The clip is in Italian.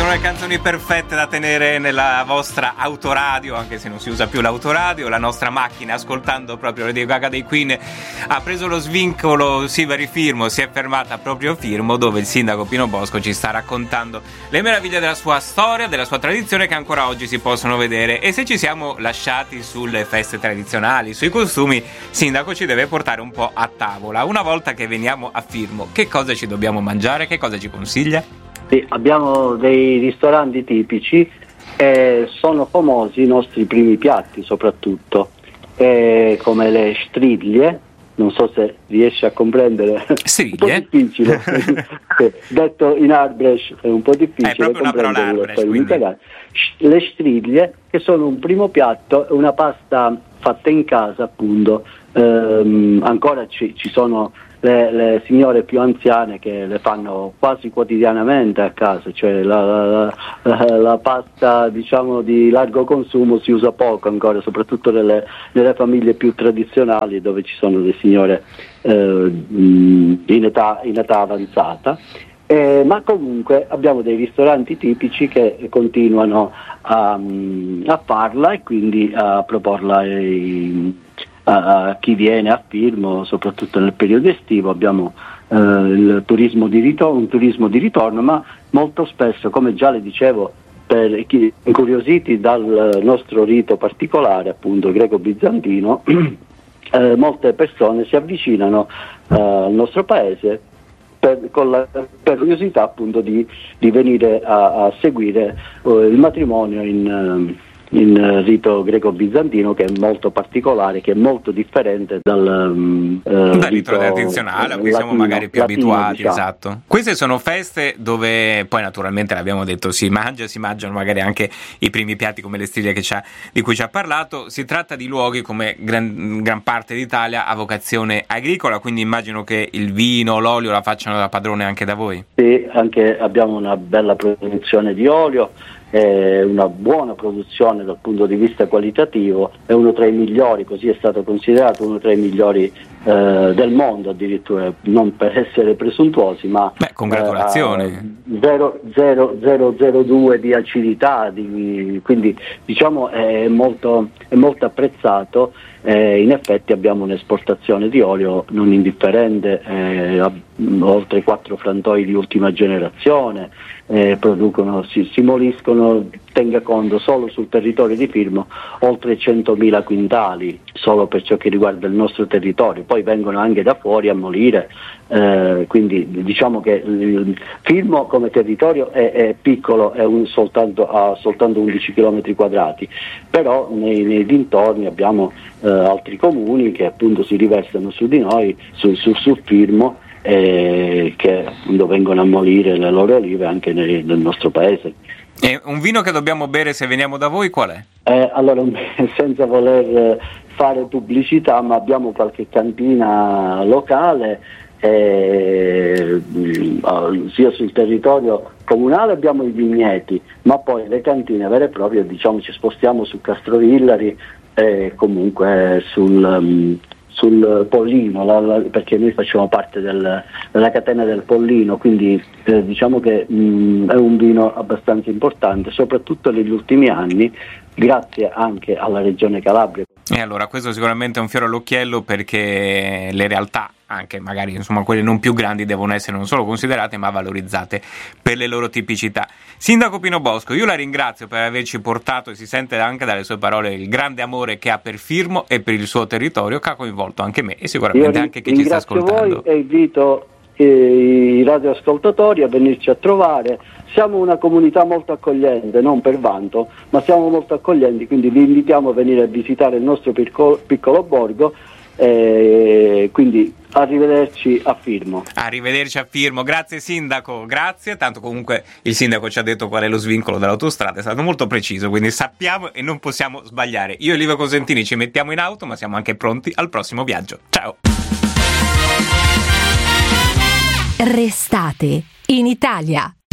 Sono le canzoni perfette da tenere nella vostra autoradio, anche se non si usa più l'autoradio. La nostra macchina, ascoltando proprio Lady Gaga dei Queen, ha preso lo svincolo Silvery Firmo, si è fermata proprio Firmo, dove il sindaco Pino Bosco ci sta raccontando le meraviglie della sua storia, della sua tradizione, che ancora oggi si possono vedere. E se ci siamo lasciati sulle feste tradizionali, sui costumi, sindaco ci deve portare un po' a tavola. Una volta che veniamo a Firmo, che cosa ci dobbiamo mangiare? Che cosa ci consiglia? Sì, abbiamo dei ristoranti tipici e sono famosi i nostri primi piatti soprattutto, come le stridlie, non so se riesci a comprendere, Stridlie? un po' difficile, detto in Arbrecht è un po' difficile, è proprio una parola Arbrecht, quindi. Le stridlie, che sono un primo piatto, una pasta fatta in casa appunto, ancora ci sono le signore più anziane che le fanno quasi quotidianamente a casa, cioè la pasta diciamo di largo consumo si usa poco ancora, soprattutto nelle famiglie più tradizionali dove ci sono le signore in età avanzata. Ma comunque abbiamo dei ristoranti tipici che continuano a farla e quindi a proporla a chi viene a Firmo, soprattutto nel periodo estivo. Abbiamo il turismo di ritorno, ma molto spesso, come già le dicevo, per chi incuriositi dal nostro rito particolare, appunto greco-bizantino, molte persone si avvicinano al nostro paese per curiosità appunto di venire a seguire il matrimonio in rito greco-bizantino, che è molto particolare, che è molto differente dal rito tradizionale a cui siamo magari più abituati, diciamo. Esatto. Queste sono feste dove poi naturalmente l'abbiamo detto si mangiano magari anche i primi piatti come le stiglie di cui ci ha parlato. Si tratta di luoghi, come gran parte d'Italia, a vocazione agricola, quindi immagino che il vino, l'olio la facciano da padrone anche da voi. Sì, anche abbiamo una bella produzione di olio, una buona produzione dal punto di vista qualitativo, è uno tra i migliori, così è stato considerato uno tra i migliori del mondo addirittura, non per essere presuntuosi, ma congratulazioni. 0,002 di acidità, quindi diciamo è molto apprezzato. In effetti abbiamo un'esportazione di olio non indifferente, oltre 4 frantoi di ultima generazione, producono, si moliscono, tenga conto, solo sul territorio di Firmo oltre 100.000 quintali, solo per ciò che riguarda il nostro territorio. Poi vengono anche da fuori a molire, quindi diciamo che Firmo come territorio è piccolo, ha soltanto 11 km quadrati, però nei dintorni abbiamo altri comuni che appunto si riversano su di noi, su Firmo, che appunto vengono a molire le loro olive anche nel nostro paese. E un vino che dobbiamo bere se veniamo da voi qual è? Allora, senza voler fare pubblicità, ma abbiamo qualche cantina locale, sia sul territorio comunale abbiamo i vigneti, ma poi le cantine vere e proprie, diciamo, ci spostiamo su Castrovillari e comunque sul Pollino, perché noi facciamo parte della catena del Pollino, quindi diciamo che è un vino abbastanza importante, soprattutto negli ultimi anni, grazie anche alla Regione Calabria. E allora questo sicuramente è un fiore all'occhiello, perché le realtà, anche magari insomma quelle non più grandi, devono essere non solo considerate ma valorizzate per le loro tipicità. Sindaco Pino Bosco, io la ringrazio per averci portato, e si sente anche dalle sue parole il grande amore che ha per Firmo e per il suo territorio, che ha coinvolto anche me e sicuramente anche chi ci sta ascoltando. Voi e invito i radioascoltatori a venirci a trovare. Siamo una comunità molto accogliente, non per vanto, ma siamo molto accoglienti, quindi vi invitiamo a venire a visitare il nostro piccolo borgo. Quindi arrivederci a Firmo. Arrivederci a Firmo, grazie sindaco, grazie. Tanto comunque il sindaco ci ha detto qual è lo svincolo dell'autostrada, è stato molto preciso, quindi sappiamo e non possiamo sbagliare. Io e Livio Cosentini ci mettiamo in auto, ma siamo anche pronti al prossimo viaggio. Ciao. Restate in Italia.